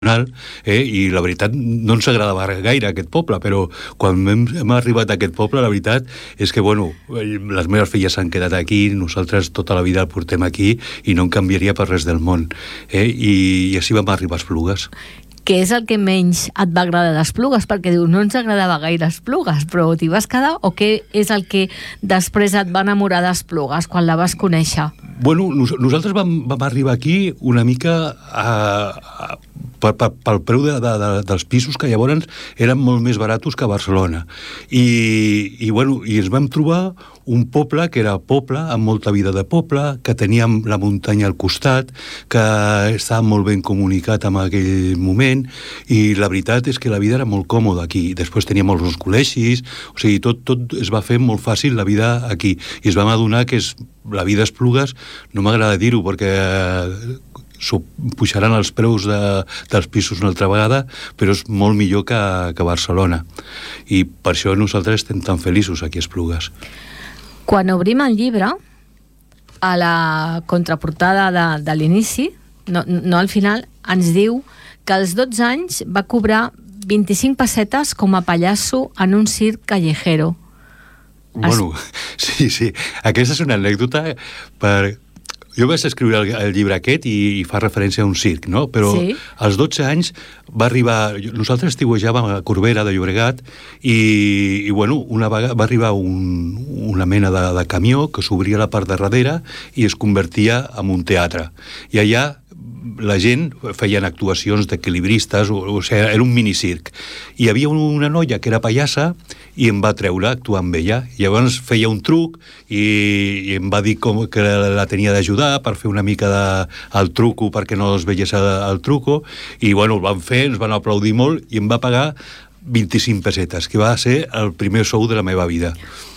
I la veritat no ens agradava gaire aquest poble, però quan hem arribat a aquest poble, la veritat és que, bueno, les meves filles s'han quedat aquí, nosaltres tota la vida el portem aquí i no en canviaria per res del món. I així vam arribar a Esplugues. Què és el que menys et va agradar d'Esplugues? Perquè dius, no ens agradava gaire Esplugues, però t'hi vas quedar? O què és el que després et va enamorar d'Esplugues quan la vas conèixer? Bueno, nosaltres vam arribar aquí una mica pel preu dels pisos, que llavors eren molt més baratos que a Barcelona. I ens vam trobar un poble que era poble, amb molta vida de poble, que teníem la muntanya al costat, que estava molt ben comunicat en aquell moment, i la veritat és que la vida era molt còmoda aquí. Després teníem molts col·legis, o sigui, tot es va fer molt fàcil la vida aquí. I es vam adonar que la vida a Esplugues, no m'agrada dir-ho perquè pujaran els preus dels pisos una altra vegada, però és molt millor que Barcelona. I per això nosaltres estem tan feliços aquí a Esplugues. Quan obrim el llibre, a la contraportada de l'inici, no al final, ens diu que als 12 anys va cobrar 25 pessetes com a pallasso en un circ callejero. Bueno, sí. Aquesta és una anècdota per... Jo vaig escriure el llibre aquest i fa referència a un circ, no? Però sí. Als 12 anys va arribar... Nosaltres estiuejàvem a Corbera de Llobregat i una vegada va arribar una mena de camió que s'obria la part de darrere i es convertia en un teatre. I allà la gent feien actuacions d'equilibristes, o sigui, era un minicirc. I hi havia una noia que era pallassa i em va treure a actuar amb ella. Llavors feia un truc i em va dir que la tenia d'ajudar per fer una mica el truco perquè no es veiés el truco, i el van fer, ens van aplaudir molt i em va pagar 25 pessetes, que va ser el primer sou de la meva vida.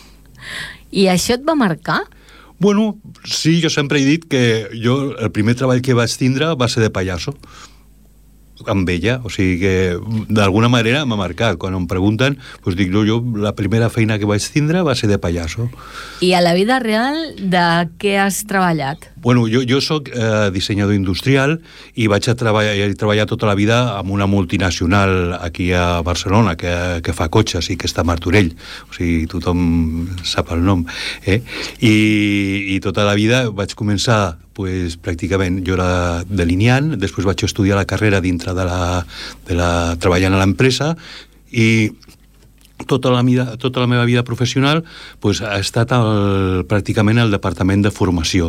I això et va marcar? Bueno, sí, jo sempre he dit que el primer treball que vaig tindre va ser de pallasso amb ella, o sigui que d'alguna manera m'ha marcat. Quan em pregunten, doncs dic, jo la primera feina que vaig tindre va ser de pallasso. I a la vida real de què has treballat? Bueno, jo soc dissenyador industrial i he treballat tota la vida amb una multinacional aquí a Barcelona que fa cotxes i que està a Martorell, o sigui, tothom sap el nom, I tota la vida vaig començar pràcticament, jo era delineant, després vaig estudiar la carrera dintre treballant a l'empresa, i tota la meva vida professional ha estat pràcticament al departament de formació.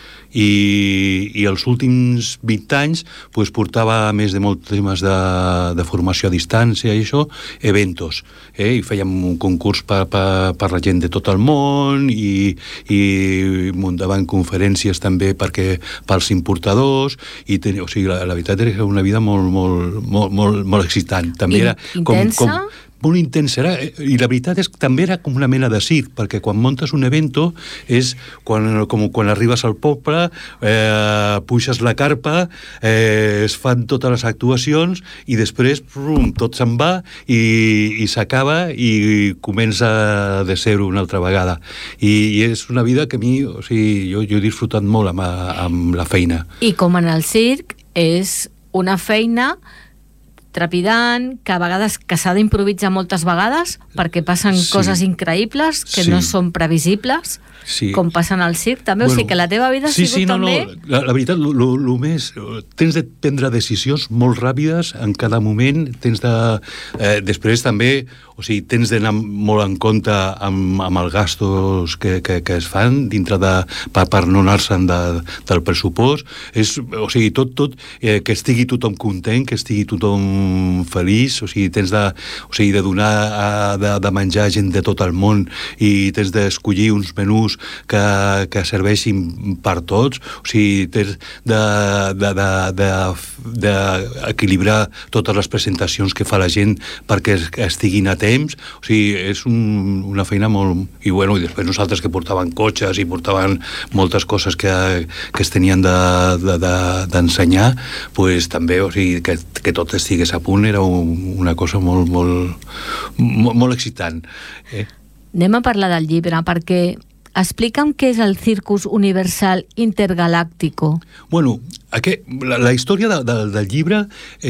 I els últims 20 anys portava, a més de molts temes de formació a distància i això, eventos, i fèiem un concurs per la gent de tot el món i muntaven conferències també pels importadors, o sigui, la veritat era una vida molt excitant. També era intensa? Molt intensa, i la veritat és que també era com una mena de circ, perquè quan muntes un evento és quan arribes al poble, puixes la carpa, es fan totes les actuacions i després tot se'n va i s'acaba i comença de zero una altra vegada. I és una vida que a mi, o sigui, jo he disfrutat molt amb la feina. I com en el circ és una feina trepidant, que a vegades s'ha d'improvisar moltes vegades perquè passen coses increïbles que no són previsibles, com passen al circ també, o sigui que la teva vida ha sigut també... La veritat, el més... Tens de prendre decisions molt ràpides en cada moment, després també, o sigui, tens d'anar molt en compte amb els gastos que es fan dintre per no anar-se'n del pressupost, o sigui, tot que estigui tothom content, que estigui tothom feliç, o sigui, tens de donar de menjar gent de tot el món i tens d'escollir uns menús que serveixin per tots, o sigui, tens d'equilibrar totes les presentacions que fa la gent perquè estiguin a temps, o sigui, és una feina molt... I després nosaltres que portaven cotxes i portaven moltes coses que es tenien d'ensenyar, doncs també, o sigui, que tot estigués a punt era una cosa molt excitant. Anem a parlar del llibre, perquè explica'm què és el Circus Universal Intergaláctico. Bueno, la història del llibre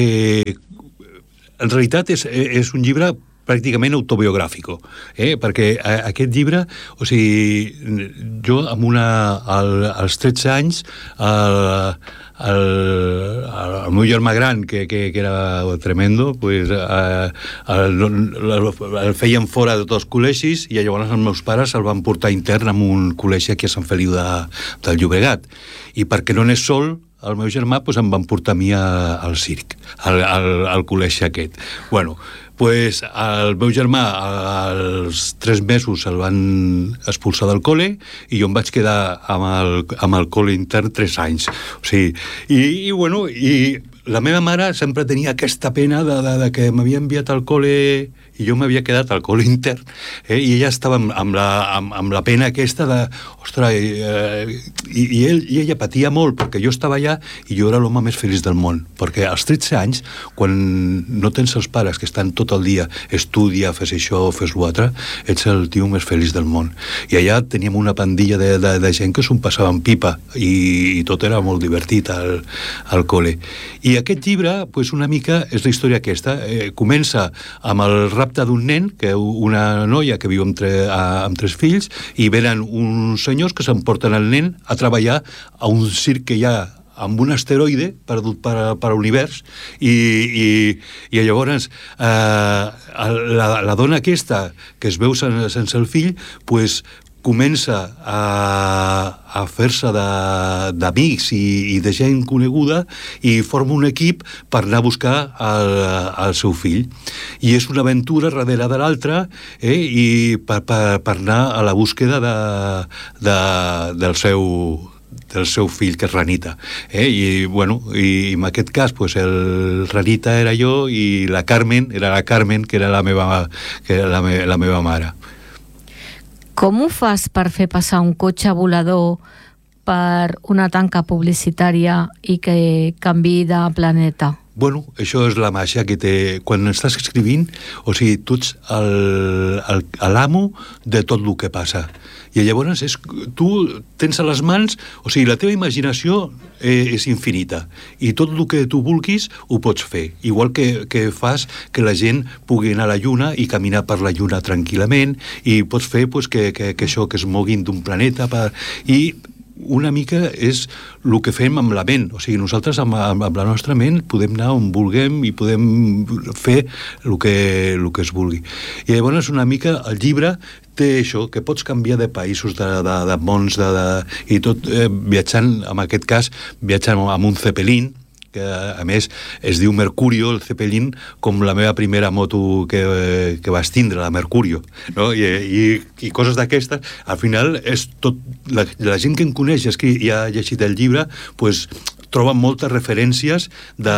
en realitat és un llibre pràcticament autobiogràfic, perquè aquest llibre, o sigui, jo als 13 anys el meu germà gran, que era tremendo, pues, el feien fora de tots els col·legis i llavors els meus pares el van portar intern en un col·legi aquí a Sant Feliu del Llobregat. I perquè no anés sol, el meu germà pues, em van portar a mi al circ, al col·legi aquest. Bueno, pues, el meu germà als 3 mesos el van expulsar del col·le i jo em vaig quedar amb el col·le intern 3 anys. O sigui, i la meva mare sempre tenia aquesta pena de que m'havia enviat al col·le i jo m'havia quedat al col·le intern, i ella estava amb la pena aquesta de, ostres, i ella patia molt perquè jo estava allà i jo era l'home més feliç del món, perquè als 13 anys, quan no tens els pares que estan tot el dia, estudia, fes això, fes l'altre, ets el tio més feliç del món. I allà teníem una pandilla de gent que s'ho passava en pipa i tot era molt divertit al col·le. I aquest llibre, pues, una mica, és la història aquesta. Comença amb el rapte d'un nen, que una noia que viu amb 3 fills, i venen uns senyors que s'emporten el nen a treballar a un circ que hi ha amb un asteroide perdut per l'univers, i llavors la dona aquesta que es veu sense el fill, pues, comença a fer-se d'amics i de gent coneguda i forma un equip per anar a buscar el seu fill. I és una aventura darrere de l'altra, i per anar a la búsqueda del seu fill, que és Ranita. I en aquest cas, pues, el Ranita era jo i la Carmen, que era la meva mare. Com ho fas per fer passar un cotxe volador per una tanca publicitària i que canviï de planeta? Bueno, això és la màgia que té. Quan estàs escrivint, o sigui, tu ets l'amo de tot el que passa. I llavors tu tens a les mans, o sigui, la teva imaginació és infinita, i tot el que tu vulguis ho pots fer, igual que fas que la gent pugui anar a la Lluna i caminar per la Lluna tranquil·lament, i pots fer pues, que això, que es moguin d'un planeta i una mica és el que fem amb la ment. O sigui, nosaltres amb la nostra ment podem anar on vulguem i podem fer el que es vulgui. I llavors una mica el llibre té això, que pots canviar de països, de mons, i tot viatjant, en aquest cas, viatjant amb un Zeppelin, que a més es diu Mercurio, el Zeppelin, com la meva primera moto que vas tindre, la Mercurio, no? I coses d'aquestes. Al final és tot, la gent que em coneix i ha llegit el llibre, pues, troben moltes referències de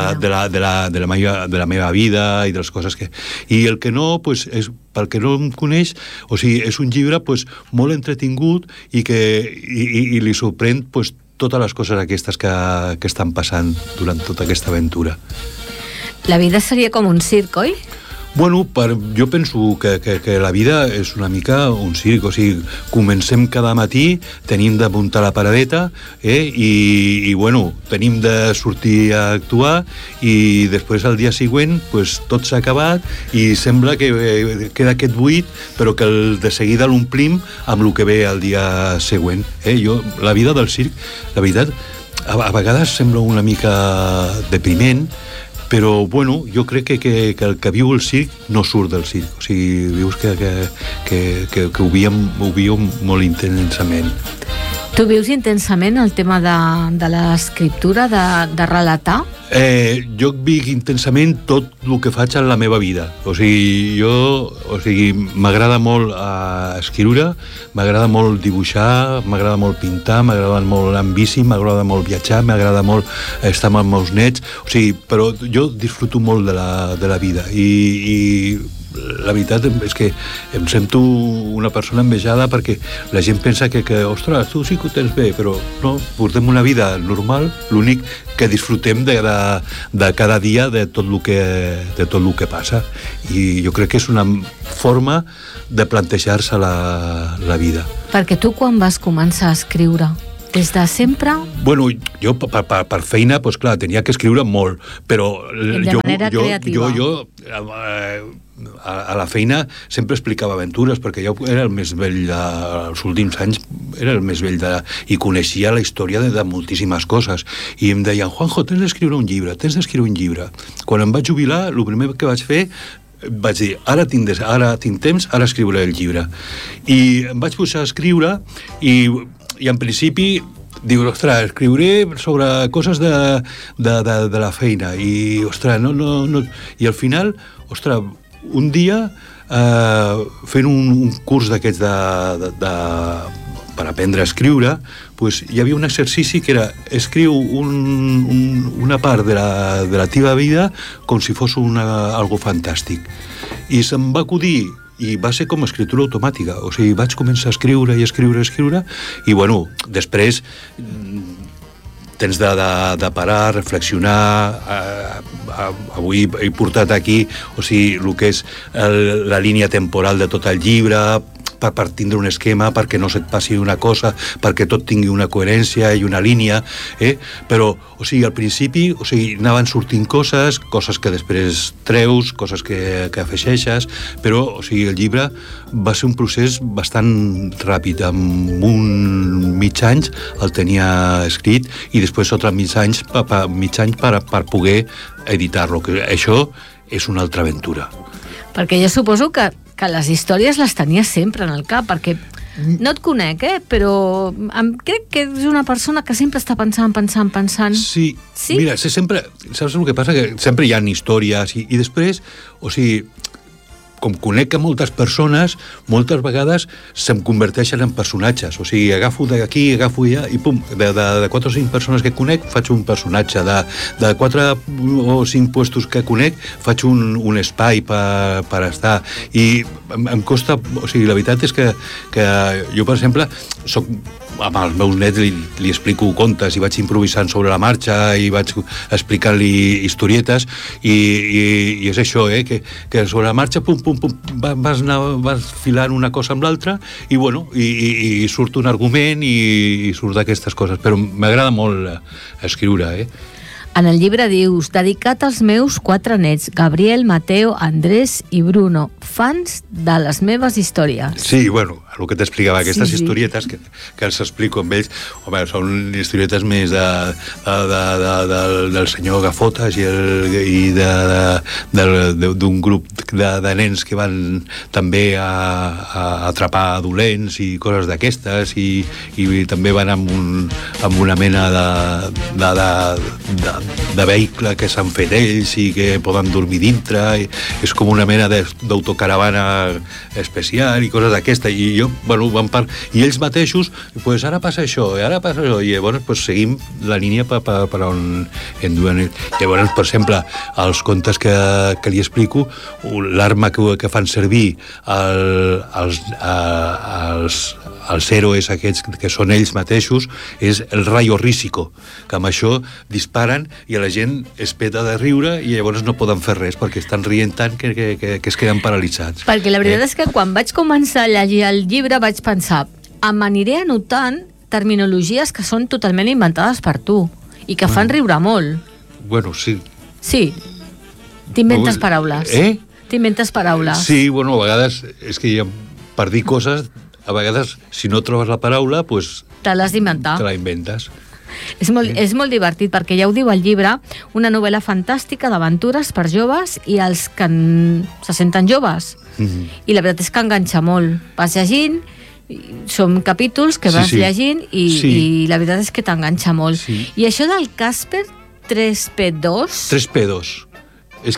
la meva vida i de les coses que... I el que no, pues, pel que no em coneix, o sigui, és un llibre pues, molt entretingut i li sorprèn pues, totes les coses aquestes que estan passant durant tota aquesta aventura. La vida seria com un circ, oi? Bueno, jo penso que la vida és una mica un circ, o sigui, comencem cada matí, tenim de muntar la paradeta, i tenim de sortir a actuar, i després el dia següent pues, tot s'ha acabat i sembla que queda aquest buit, però que de seguida l'omplim amb el que ve el dia següent. La vida del circ, la veritat, a vegades sembla una mica depriment, però, jo crec que el que viu el circ no surt del circ. O sigui, vius que ho viu molt intensament. Tu vius intensament el tema de l'escriptura, de relatar? Jo vic intensament tot el que faig en la meva vida. O sigui, m'agrada molt escriure, m'agrada molt dibuixar, m'agrada molt pintar, m'agrada molt anar en bici, m'agrada molt viatjar, m'agrada molt estar amb els meus nets, o sigui, però jo disfruto molt de la vida i la veritat és que em sento una persona envejada perquè la gent pensa que ostres, tu sí que ho tens bé, però no, portem una vida normal, l'únic que disfrutem de cada dia de tot el que passa, i jo crec que és una forma de plantejar-se la vida. Perquè tu quan vas començar a escriure? Des de sempre? Bueno, jo per feina, doncs clar, tenia que escriure molt, però de manera creativa. Jo a la feina sempre explicava aventures, perquè jo era el més vell els últims anys, era el més vell i coneixia la història de moltíssimes coses, i em deien, Juanjo, tens d'escriure un llibre. Quan em vaig jubilar, el primer que vaig fer, vaig dir, ara tinc temps, ara escriuré el llibre. I em vaig posar a escriure, i en principi diu, ostres, escriuré sobre coses de la feina, i ostres, no. I al final, ostres, un dia fent un curs d'aquests per aprendre a escriure, pues, hi havia un exercici que era escriu una part de la teva vida com si fos algo fantàstic, i se'm va acudir, i va ser com escriptura automàtica, o sigui, vaig començar a escriure, i bueno, després tens de parar, reflexionar. Avui he portat aquí, o sigui, el que és la línia temporal de tot el llibre, per tindre un esquema, perquè no se't passi una cosa, perquè tot tingui una coherència i una línia, però, o sigui, al principi, o sigui, anaven sortint coses que després treus, coses que afegeixes, però, o sigui, el llibre va ser un procés bastant ràpid. En mig anys el tenia escrit, i després mig anys per poder editar-lo, que això és una altra aventura. Perquè jo suposo que les històries les tenies sempre en el cap, perquè no et conec, però crec que és una persona que sempre està pensant. Sí? Mira, sempre, saps el que passa? Que sempre hi ha històries, i després, o sigui, com conec a moltes persones, moltes vegades se'm converteixen en personatges. O sigui, agafo d'aquí, agafo allà, i pum, de 4 o 5 persones que conec, faig un personatge. De 4 o 5 puestos que conec, faig un espai per estar. I em costa... O sigui, la veritat és que jo, per exemple, soc... amb els meus nets li explico contes, i vaig improvisant sobre la marxa, i vaig explicant-li historietes, i és això, que sobre la marxa pum, vas filant una cosa amb l'altra, i bueno, i surt un argument, i surt d'aquestes coses, però m'agrada molt escriure, En el llibre dius, dedicat als meus 4 nets, Gabriel, Mateo, Andrés i Bruno, fans de les meves històries. Sí, bueno, el que t'explicava, aquestes historietes que els explico amb ells, home, són historietes més del senyor Gafotes i d'un grup de nens que van també a atrapar dolents i coses d'aquestes, i també van amb una mena de vehicle que s'han fet ells i que poden dormir dintre, és com una mena d'autocaravana especial i coses d'aquestes, i jo, bueno, i ells mateixos, pues ara passa això, i llavors pues, seguim la línia per on en duen. Llavors, per exemple, els contes que li explico, l'arma que fan servir els héroes aquests que són ells mateixos és el rayo rísico, que amb això disparen i a la gent es peta de riure, i llavors no poden fer res perquè estan rient tant que es queden paralitzats. Perquè la veritat és que quan vaig començar a llegir el llibre vaig pensar, m'aniré anotant terminologies que són totalment inventades per tu i que fan riure molt. Bueno, sí. Sí, t'inventes paraules. T'inventes paraules. Sí, bueno, a vegades és que per dir coses, a vegades, si no trobes la paraula, pues, te l'has d'inventar. Te la inventes. És molt divertit, perquè ja ho diu el llibre, una novel·la fantàstica d'aventures per joves i els que se senten joves. I la veritat és que enganxa molt. Vas llegint, són capítols que vas llegint i la veritat és que t'enganxa molt. I això del Casper 3P2... 3P2. És que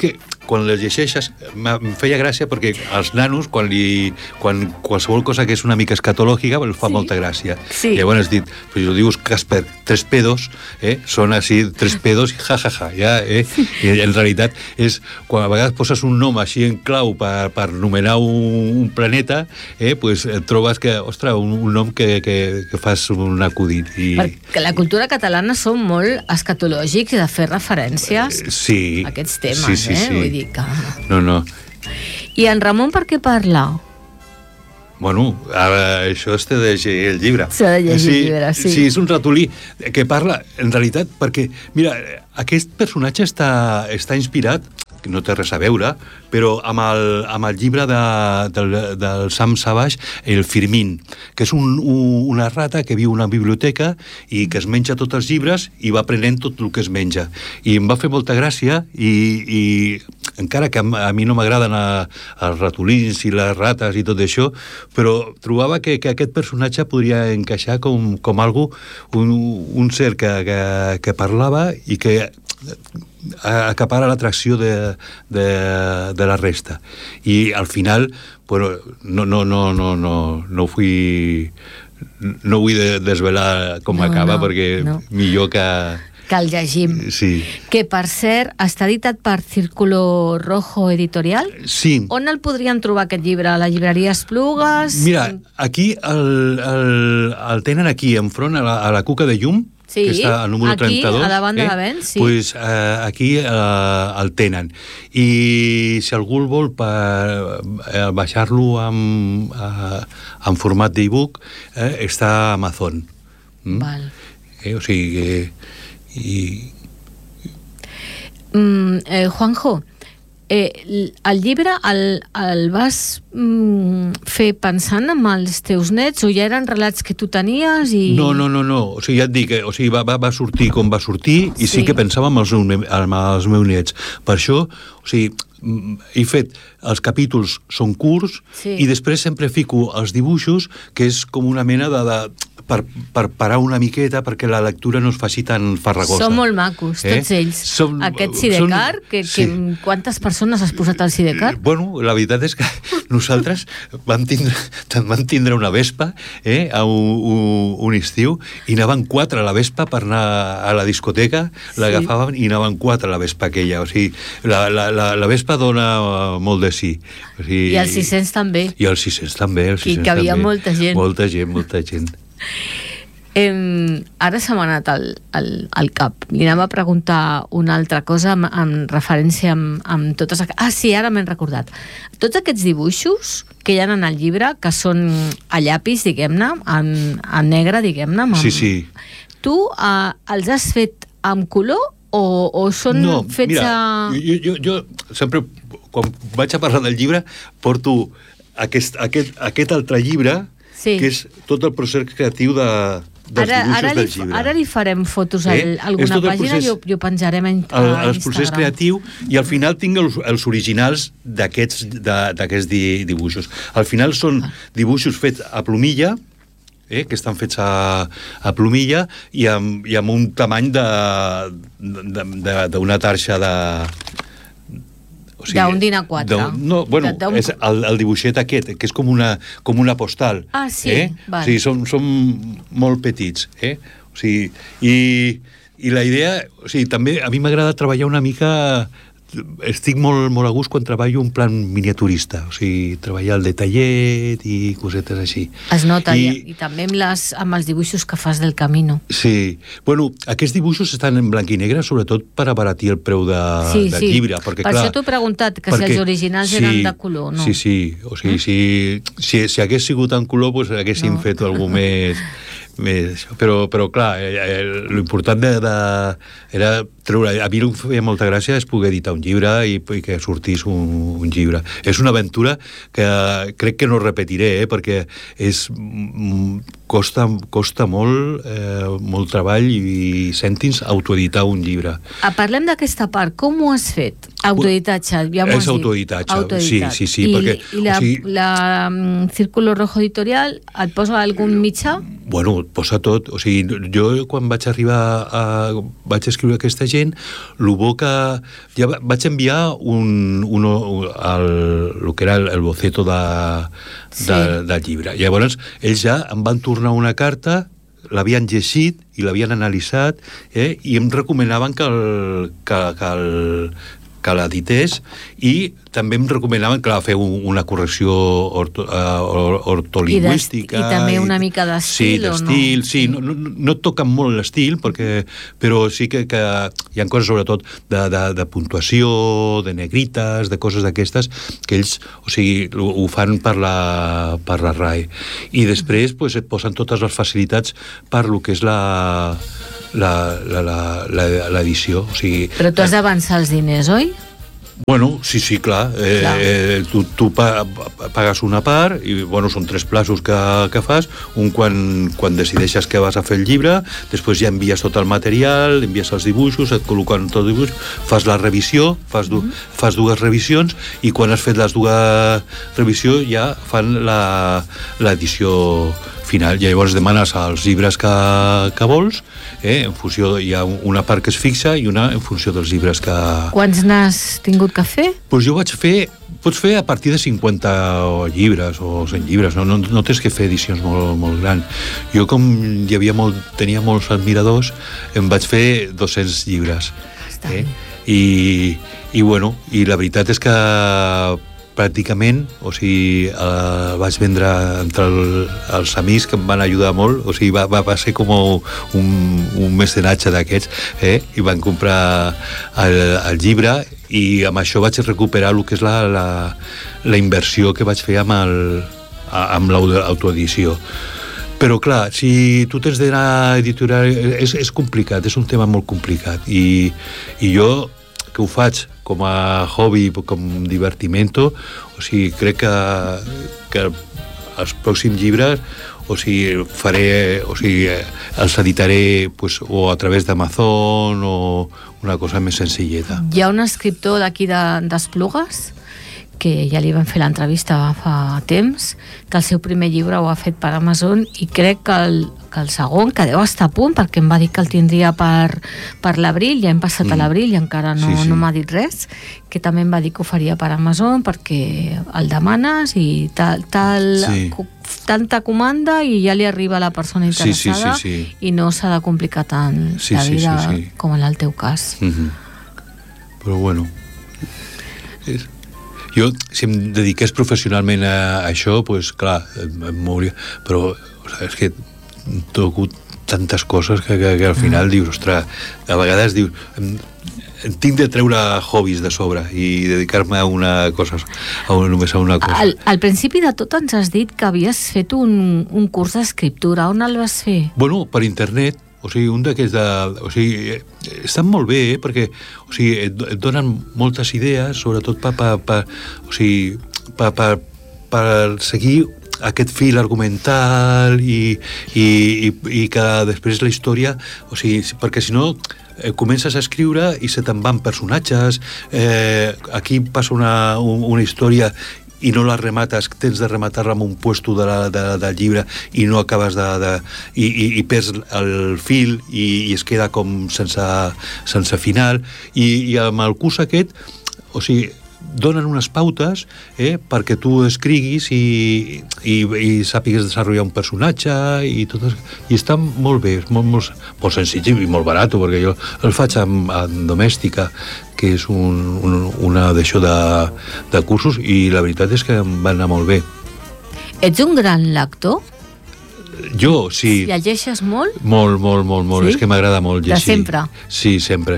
quan les llegeixes, em feia gràcia perquè als nanos, quan qualsevol cosa que és una mica escatològica, els fa molta gràcia. Sí. I llavors has dit, pues, ho dius Casper, 3 pedos, són així, 3 pedos, ja, ja, I en realitat és, quan a vegades poses un nom així en clau per nomenar un planeta, pues trobes que, ostres, un nom que fas un acudit. Perquè la cultura catalana són molt escatològics i de fer referències a aquests temes, sí. Vull dir que... No. I en Ramon per què parla? Bueno, ara això és de llegir el llibre. S'ha de llegir el llibre, sí. Sí, és un ratolí que parla, en realitat, perquè, mira, aquest personatge està inspirat, que no té res a veure, però amb el llibre del Sam Savage, el Firmin, que és una rata que viu a una biblioteca i que es menja tots els llibres i va aprenent tot el que es menja. I em va fer molta gràcia i encara que a mi no m'agraden els ratolins i les rates i tot això, però trobava que aquest personatge podria encaixar com algo, un ser que parlava i que acapara l'atracció de la resta. I al final, bueno, no vull desvelar com acaba, perquè millor que el llegim. Sí. Que, per cert, està editat per Círculo Rojo Editorial? Sí. On el podríem trobar, aquest llibre? A la llibreria Esplugues? Mira, aquí el tenen aquí, enfront, a la Cuca de Llum, sí, que està al número 32. Aquí, a davant de l'avenç, sí. Pues, aquí el tenen. I si algú el vol baixar-lo en format d'e-book, està a Amazon. Val. O sigui... Juanjo, el llibre el vas fer pensant en els teus nets o ja eren relats que tu tenies? No. O sigui, ja et dic, va sortir com va sortir i sí que pensava en els meus nets. Per això, o sigui, he fet, els capítols són curts i després sempre fico els dibuixos, que és com una mena per parar una miqueta perquè la lectura no es faci tan farragosa. Són molt macos, tots ells. Aquest Sidecar, quantes persones has posat al Sidecar? Bueno, la veritat és que nosaltres vam tindre una vespa a un estiu i anaven 4 a la vespa per anar a la discoteca, l'agafàvem i anaven 4 a la vespa aquella. O sigui, la vespa dona molt de sí. O sigui, I els 600 també. I els 600 també. I que havia molta gent. Molta gent. Ara se m'ha anat al cap. Li anava a preguntar una altra cosa en referència amb totes... sí, ara m'he recordat. Tots aquests dibuixos que hi ha en el llibre, que són a llapis, diguem-ne, en negre, diguem-ne... Sí. Tu els has fet amb color o són fets a... Mira, jo sempre, quan vaig a parlar del llibre, porto aquest altre llibre, que és tot el procés creatiu dels dibuixos del llibre. Ara li farem fotos a alguna pàgina i ho penjarem a Instagram. El procés creatiu, i al final tinc els originals d'aquests dibuixos. Al final són dibuixos fets a plomilla, que estan fets a plomilla i amb un tamany d'una tarxa de... d'un din A4. És el dibuixet aquest, que és com una postal. Sí, val. O sigui, són molt petits. O sigui, i la idea... O sigui, també a mi m'agrada treballar una mica... Estic molt a gust quan treballo en plan miniaturista, o sigui, treballar el detallet i cosetes així. Es nota, i també amb els dibuixos que fas del Camino. Sí. Bueno, aquests dibuixos estan en blanc i negre, sobretot per abaratir el preu del llibre. Perquè, per això t'ho he preguntat, que si els originals eren de color, no? Sí. O sigui, si hagués sigut en color, doncs haguéssim fet alguna més... Però clar, l'important era treure... A mi el que feia molta gràcia és poder editar un llibre i que sortís un llibre. És una aventura que crec que no repetiré, perquè costa molt treball i cèntims autoeditar un llibre. Parlem d'aquesta part. Com ho has fet? Autoeditatge, ja m'ho has dit. És autoeditatge, sí. I la Círculo Rojo Editorial et posa algun mitjà? Bueno, et posa tot. O sigui, jo quan vaig arribar vaig escriure aquesta gent, el bo que... Ja vaig enviar el que era el boceto del llibre. Llavors, ells ja em van tornar una carta, l'havien llegit i l'havien analitzat, i em recomanaven que l'edités, i també em recomanaven que fer una correcció ortolingüística. I també una mica d'estil, o no? Sí, no toquen molt l'estil, però sí que hi ha coses, sobretot, de puntuació, de negrites, de coses d'aquestes, que ells, o sigui, ho fan per la RAE. I després et posen totes les facilitats per lo que és l'edició. O sigui, però tu has d'avançar els diners, oi? Bueno, sí, clar. Tu pagues una part i, són 3 plaços que fas. Un quan decideixes que vas a fer el llibre, després ja envies tot el material, envies els dibuixos, et col·loquen tot el dibuix, fas la revisió, fas 2 revisions, i quan has fet les 2 revisions ja fan l'edició final. I llavors demanes els llibres que vols, en funció, hi ha una part que es fixa i una en funció dels llibres que... Quants n'has tingut que fer? Doncs jo pots fer a partir de 50 llibres o 100 llibres, no tens que fer edicions molt grans. Jo, com tenia molts admiradors, em vaig fer 200 llibres. I la veritat és que pràcticament, o sigui, vaig vendre entre els amics que em van ajudar molt, o sigui, va ser com un mecenatge d'aquests, i van comprar el llibre, i amb això vaig recuperar el que és la inversió que vaig fer amb l'autoedició. Però, clar, si tu tens d'anar a editorial, és complicat, és un tema molt complicat, i jo, que ho faig com a hobby, com divertimento, o sigui, crec que els pròxims llibres, o sigui, els editaré o a través d'Amazon o una cosa més senzilleta. Hi ha un escriptor d'aquí d'Esplugues, que ja li van fer l'entrevista fa temps, que el seu primer llibre ho ha fet per Amazon, i crec que el segon, que deu estar a punt, perquè em va dir que el tindria per l'abril, ja hem passat a l'abril i encara no m'ha dit res, que també em va dir que ho faria per Amazon perquè el demanes i tanta comanda i ja li arriba a la persona interessada, i no s'ha de complicar tant la vida com en el teu cas. Però bueno, jo, si em dediqués professionalment a això, doncs clar, em mouria, però és que toco tantes coses que al final dius, ostres, a vegades dius, tinc de treure hobbies de sobre i dedicar-me a una cosa, només a una cosa. Al principi de tot ens has dit que havies fet un curs d'escriptura. On el vas fer? Bueno, per internet. O sigui, un d'aquests estan molt bé, perquè et donen moltes idees, sobretot per seguir aquest fil argumental i que després la història, o sigui, perquè si no comences a escriure i se te'n van personatges, aquí passa una història i no la remates, tens de rematar-la amb un puesto del llibre i no acabes i perds el fil i es queda com sense final, i amb el curs aquest, o sigui, donen unes pautes perquè tu escriguis i sàpigues desenvolupar un personatge i està molt bé, és molt senzill i molt barat, perquè jo el faig amb Domèstica, que és una d'això de cursos, i la veritat és que em va anar molt bé. Ets un gran lector? Jo, sí. Llegeixes molt? Molt. Sí? És que m'agrada molt llegir. De sempre? Sí, sempre.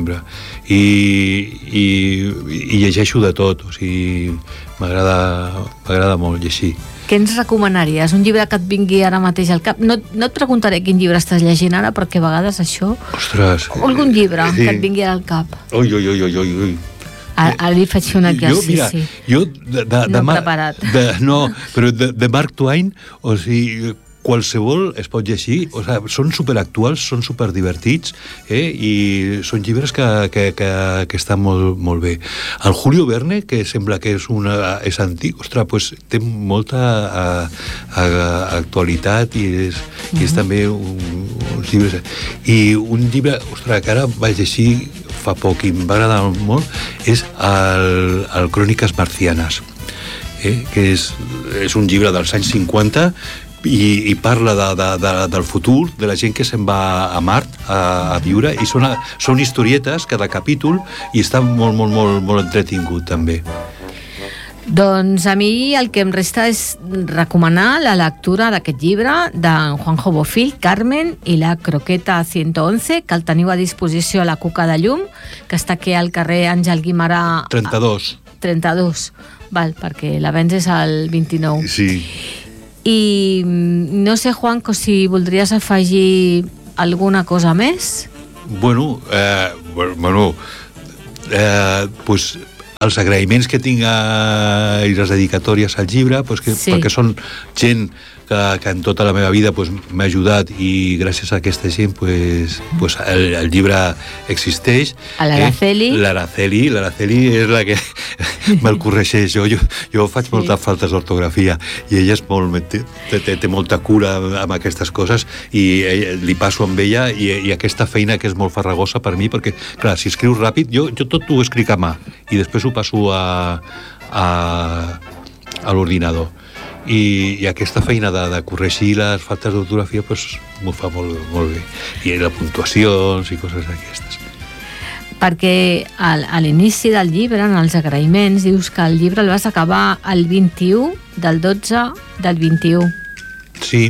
I llegeixo de tot, o sigui, m'agrada molt llegir. Què ens recomanaries? Un llibre que et vingui ara mateix al cap? No et preguntaré quin llibre estàs llegint ara, perquè a vegades això... Ostres! Algun llibre que et vingui al cap. Ui. Ara li faig un exercici. Jo no preparat. No, però de Mark Twain, o sigui, qualsevol es pot llegir, o sigui, són superactuals, són superdivertits, i són llibres que estan molt bé. El Julio Verne, que sembla que és antic, ostres, pues, té molta actualitat i és també uns llibres... I un llibre, ostres, que ara vaig llegir fa poc i em va agradar molt, és el Cròniques Marcianes, que és un llibre dels anys 50 i parla del futur, de la gent que se'n va a Mart a viure, i són historietes cada capítol i està molt entretingut també. Doncs a mi el que em resta és recomanar la lectura d'aquest llibre d'en Juanjo Bofill, Carmen i la croqueta 111, que el teniu a disposició a la Cuca de Llum, que està aquí al carrer Àngel Guimarà 32, val, perquè la vens és el 29. Sí. I no sé, Juanco, si voldries afegir alguna cosa més? Bueno, pues els agraïments que tinc i les dedicatòries al llibre, pues perquè són gent que en tota la meva vida m'ha ajudat, i gràcies a aquesta gent el llibre existeix. L'Araceli és la que me'l corregeix. Jo faig moltes faltes d'ortografia i ella té molta cura amb aquestes coses, i li passo amb ella, i aquesta feina que és molt farragosa per mi, perquè clar, si escrius ràpid, jo tot ho escric a mà i després ho passo a l'ordinador. I aquesta feina de corregir les faltes d'ortografia m'ho fa molt bé. I les puntuacions i coses d'aquestes. Perquè a l'inici del llibre, en els agraïments, dius que el llibre el vas acabar el 21 del 12 del 21. Sí.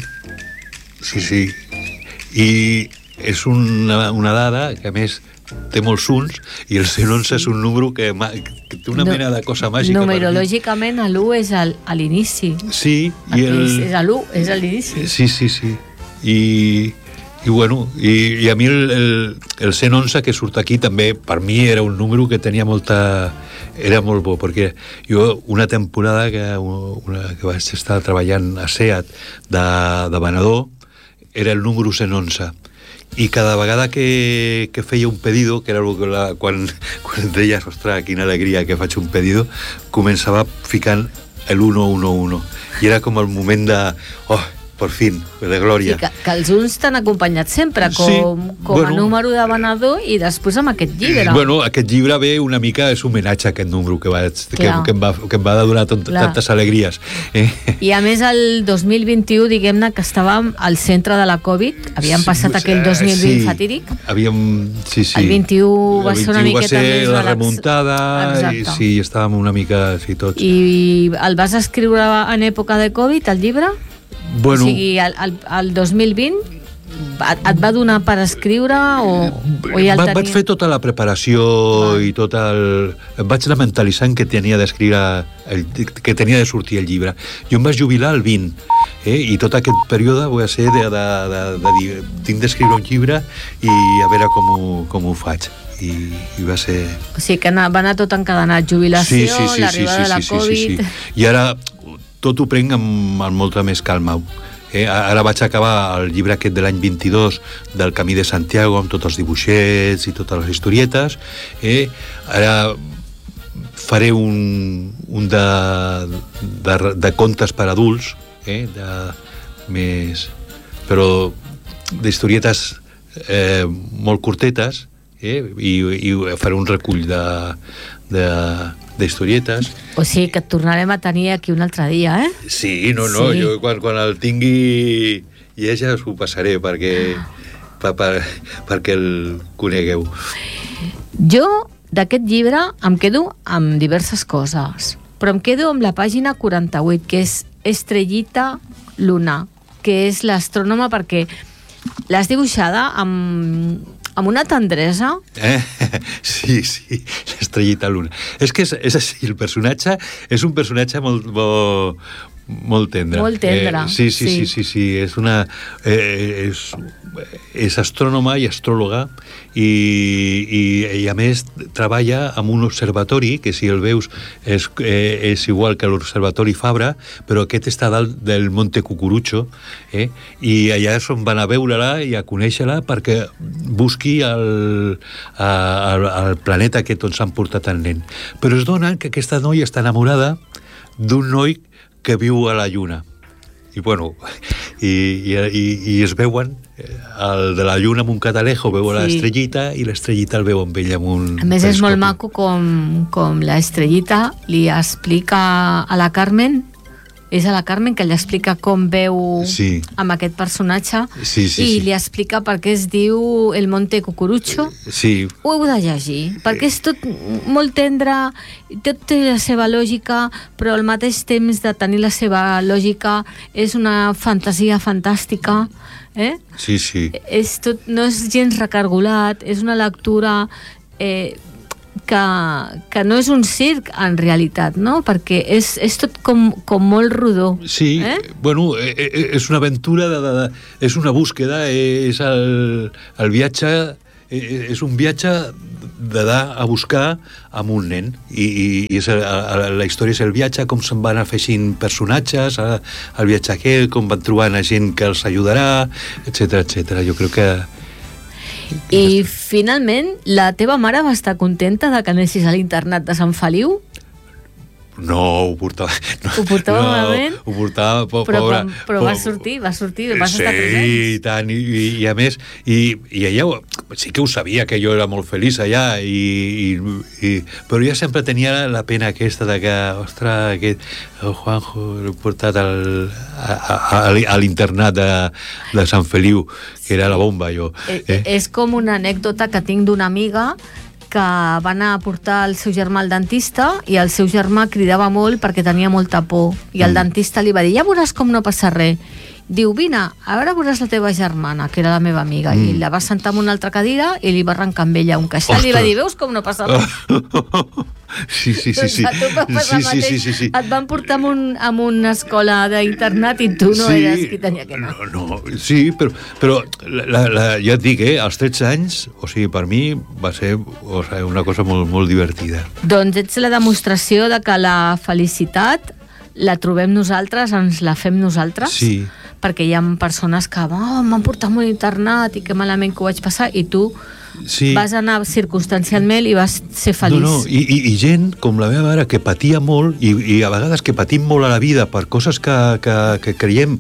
I és una dada que, a més, té molts uns, i el 111 és un número que té una mena de cosa màgica. Numerològicament, l'1 és a l'inici. Sí. És l'1, és a l'inici. Sí. I bueno, i a mi el 111 que surt aquí també, per mi era un número que tenia era molt bo, perquè jo una temporada que vaig estar treballant a SEAT de venedor, era el número 111. I cada vegada que feia un pedido, que era quan deies, ostres, quina alegria que faig un pedido, començava ficant el 111, i era com el moment de por fin, de glòria. Sí, que els uns t'han acompanyat sempre com a número de venedor, i després amb aquest llibre. Bueno, aquest llibre ve una mica, és homenatge a aquest número que em va donar tantes alegries. I a més el 2021, diguem-ne, que estàvem al centre de la Covid, havíem passat aquell 2020 fatídic. Sí. El 21 va ser una miqueta més la remuntada. Exacte. Sí, estàvem una mica tots. I el vas escriure en època de Covid, el llibre? Bueno, o sigui, el 2020 et va donar per escriure o ja el tenia? Vaig fer tota la preparació i em vaig anar mentalitzant que tenia d'escriure, que tenia de sortir el llibre. Jo em vaig jubilar el 20, i tot aquest període va ser de dir, tinc d'escriure un llibre i a veure com ho faig. I va ser... O sigui que va anar tot encadenat, jubilació, l'arribada de la Covid... I ara tot ho prenc amb molta més calma. Ara vaig acabar el llibre aquest de l'any 22 del Camí de Santiago, amb tots els dibuixets i totes les historietes. Ara faré un de contes per adults, però d'historietes molt curtetes, i faré un recull d'historietes. O sigui que et tornarem a tenir aquí un altre dia, Sí, jo quan el tingui ja us ho passaré perquè el conegueu. Jo d'aquest llibre em quedo amb diverses coses, però em quedo amb la pàgina 48, que és Estrellita Luna, que és l'astrònoma, perquè l'has dibuixada amb una tendresa. Sí, l'Estrellita Luna. És que és així, el personatge és un personatge Molt tendre. Molt tendre. Sí. És astrònoma i astròloga i a més treballa amb un observatori que, si el veus, és igual que l'observatori Fabra, però aquest està dalt del Monte Cucurucho, i allà són van a veure-la i a conèixer-la perquè busqui el planeta que tots han portat al nen. Però es dona que aquesta noia està enamorada d'un noi que viu a la Lluna. I bueno, i es veuen el de la Lluna amb un catalejo, veu l'estrellita i l'estrellita el veu amb ell amb un... A més, és molt maco com l'estrellita li explica a la Carmen, és a la Carmen que li explica com veu amb aquest personatge i li explica per què es diu el Monte Cucurucho. Ho heu de llegir, perquè és tot molt tendre, tot té la seva lògica, però al mateix temps de tenir la seva lògica és una fantasia fantàstica. No és gens recargolat, és una lectura que no és un circ en realitat, no? Perquè és tot com molt rodó. Sí, bueno, és una aventura, és una búsqueda, és el viatge, és un viatge d'anar a buscar amb un nen, i la història és el viatge, com se'n van afegint personatges, el viatge aquest, com van trobant a gent que els ajudarà, etc. Jo crec que... I finalment, la teva mare va estar contenta de que anessis a l'internat de Sant Feliu? No, ho portava... Ho portava malament? Ho portava... Però va sortir, vas estar 3 anys. Sí, i tant, i a més, i ella sí que ho sabia, que jo era molt feliç allà, però ja sempre tenia la pena aquesta de que, ostres, el Juanjo l'he portat a l'internat de Sant Feliu, que era la bomba, jo. És com una anècdota que tinc d'una amiga que va anar a portar el seu germà al dentista i el seu germà cridava molt perquè tenia molta por, i el dentista li va dir: ja veuràs com no passa res. Diu: vine, ara veuràs la teva germana, que era la meva amiga, i la va sentar en una altra cadira i li va arrencar amb ella un queixal. I li va dir: veus com no passa res? Sí. Et van portar a una escola d'internat i tu no eres qui tenia que anar. No, sí, però ja et dic, als 13 anys, o sigui, per mi va ser una cosa molt, molt divertida. Doncs ets la demostració de que la felicitat la trobem nosaltres, ens la fem nosaltres, perquè hi ha persones que m'han portat a un internat i que malament que ho vaig passar, i tu vas anar circumstancialment i vas ser feliç. I gent com la meva mare, que patia molt, i a vegades que patim molt a la vida per coses que creiem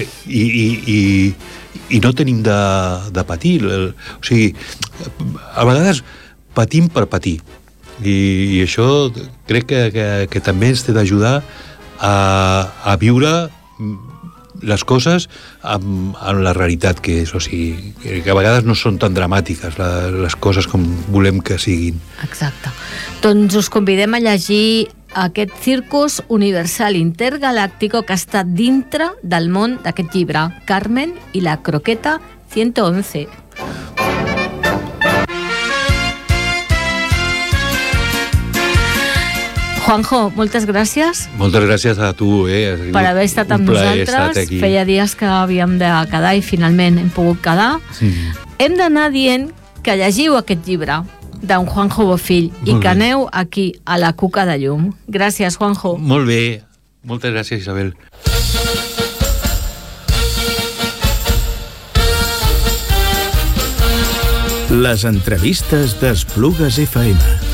i no tenim de patir. O sigui, a vegades patim per patir, i això crec que també ens té d'ajudar a viure les coses amb la realitat que és, o sigui, que a vegades no són tan dramàtiques les coses com volem que siguin. Exacte. Doncs us convidem a llegir aquest Circus Universal Intergaláctico, que està dintre del món d'aquest llibre, Carmen i la croqueta 111. Juanjo, moltes gràcies. Moltes gràcies a tu, per haver estat amb nosaltres. Feia dies que havíem de quedar i finalment hem pogut quedar. Hem d'anar dient que llegiu aquest llibre d'en Juanjo Bofill i que aneu aquí a la Cuca de Llum. Gràcies, Juanjo. Molt bé. Moltes gràcies, Isabel. Les entrevistes d'Esplugues FM.